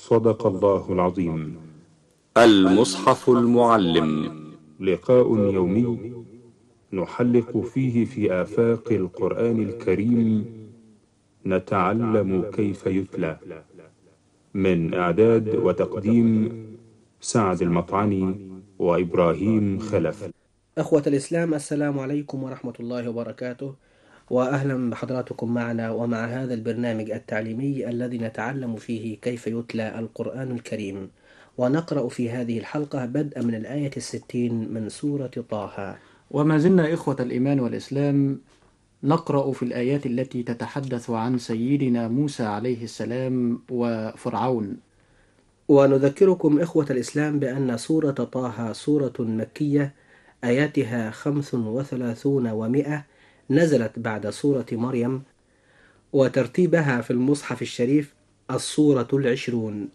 صدق الله العظيم. المصحف المعلم، لقاء يومي نحلق فيه في آفاق القرآن الكريم، نتعلم كيف يتلى. من إعداد وتقديم سعد المطعني وإبراهيم خلف. أخوة الإسلام، السلام عليكم ورحمة الله وبركاته، وأهلا بحضراتكم معنا ومع هذا البرنامج التعليمي الذي نتعلم فيه كيف يتلى القرآن الكريم، ونقرأ في هذه الحلقة بدءا من الآية 60 من سورة طه. وما زلنا إخوة الإيمان والإسلام نقرأ في الآيات التي تتحدث عن سيدنا موسى عليه السلام وفرعون. ونذكركم إخوة الإسلام بأن سورة طه سورة مكية آياتها 35 و100، نزلت بعد سورة مريم، وترتيبها في المصحف الشريف السورة 20.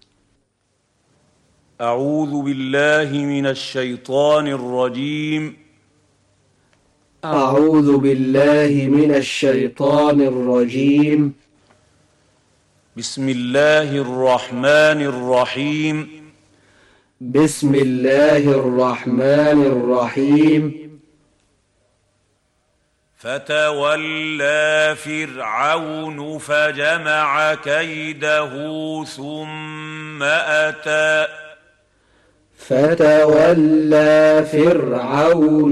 أعوذ بالله من الشيطان الرجيم. أعوذ بالله من الشيطان الرجيم. بسم الله الرحمن الرحيم. بسم الله الرحمن الرحيم. فتولى فرعون فجمع كيده ثم أتى. فتولى فرعون